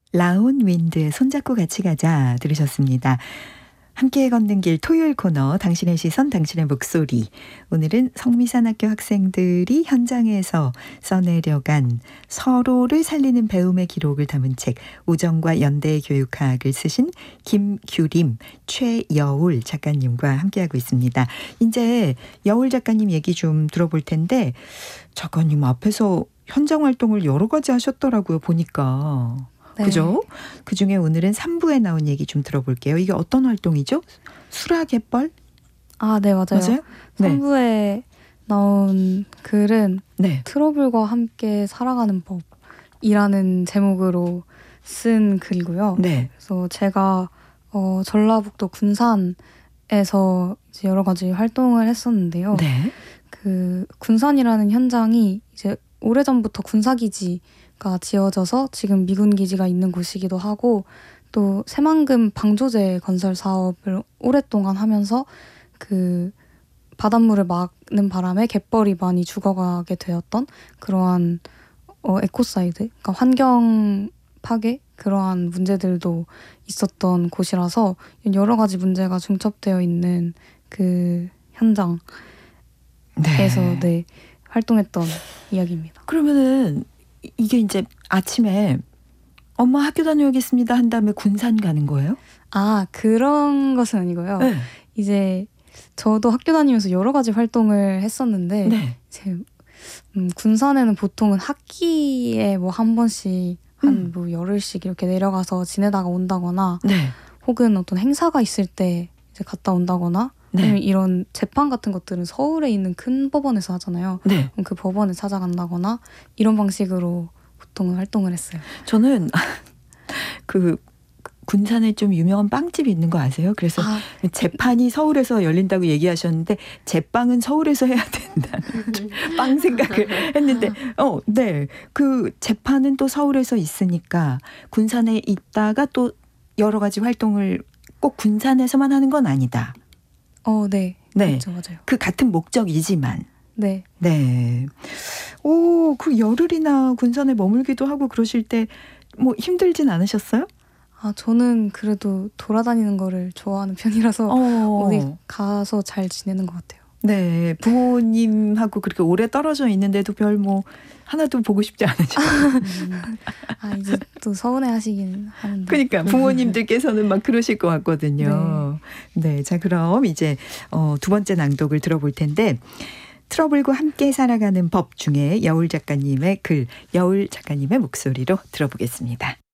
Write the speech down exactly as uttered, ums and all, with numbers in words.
라온 윈드의 손잡고 같이 가자 들으셨습니다. 함께 걷는 길 토요일 코너 당신의 시선 당신의 목소리. 오늘은 성미산학교 학생들이 현장에서 써내려간 서로를 살리는 배움의 기록을 담은 책 우정과 연대 교육학을 쓰신 김규림, 최여울 작가님과 함께하고 있습니다. 이제 여울 작가님 얘기 좀 들어볼 텐데 작가님 앞에서 현장 활동을 여러 가지 하셨더라고요. 보니까. 네. 그죠? 그중에 오늘은 삼 부에 나온 얘기 좀 들어볼게요. 이게 어떤 활동이죠? 수라갯벌? 아, 네, 맞아요. 맞아요? 네. 삼 부에 나온 글은 네. 트러블과 함께 살아가는 법이라는 제목으로 쓴 글이고요. 네. 그래서 제가 어, 전라북도 군산에서 이제 여러 가지 활동을 했었는데요. 네. 그 군산이라는 현장이 이제 오래전부터 군사기지 가 지어져서 지금 미군 기지가 있는 곳이기도 하고 또 새만금 방조제 건설 사업을 오랫동안 하면서 그 바닷물을 막는 바람에 갯벌이 많이 죽어가게 되었던 그러한 어, 에코사이드, 그러니까 환경 파괴 그러한 문제들도 있었던 곳이라서 여러 가지 문제가 중첩되어 있는 그 현장에서 네. 네, 활동했던 이야기입니다. 그러면은 이게 이제 아침에 엄마 학교 다녀오겠습니다 한 다음에 군산 가는 거예요? 아, 그런 것은 아니고요. 네. 이제 저도 학교 다니면서 여러 가지 활동을 했었는데 네. 이제 음, 군산에는 보통은 학기에 뭐 한 번씩 한 뭐 음. 열흘씩 이렇게 내려가서 지내다가 온다거나 네. 혹은 어떤 행사가 있을 때 이제 갔다 온다거나 네. 아니면 이런 재판 같은 것들은 서울에 있는 큰 법원에서 하잖아요. 네. 그럼 그 법원에 찾아간다거나 이런 방식으로 보통은 활동을 했어요. 저는 그 군산에 좀 유명한 빵집이 있는 거 아세요? 그래서 아, 재판이 서울에서 열린다고 얘기하셨는데 제빵은 서울에서 해야 된다는 빵 생각을 했는데 어, 네. 그 재판은 또 서울에서 있으니까 군산에 있다가 또 여러 가지 활동을 꼭 군산에서만 하는 건 아니다. 어, 네. 네. 그렇죠, 맞아요. 그 같은 목적이지만. 네. 네. 오, 그 열흘이나 군산에 머물기도 하고 그러실 때 뭐 힘들진 않으셨어요? 아, 저는 그래도 돌아다니는 거를 좋아하는 편이라서 어. 어디 가서 잘 지내는 것 같아요. 네. 부모님하고 그렇게 오래 떨어져 있는데도 별 뭐 하나도 보고 싶지 않으셨어요? 음, 아, 이제 또 서운해 하시긴 하는데. 그러니까 부모님들께서는 막 그러실 것 같거든요. 네. 네. 자, 그럼 이제 어, 두 번째 낭독을 들어볼 텐데 트러블과 함께 살아가는 법 중에 여울 작가님의 글, 여울 작가님의 목소리로 들어보겠습니다.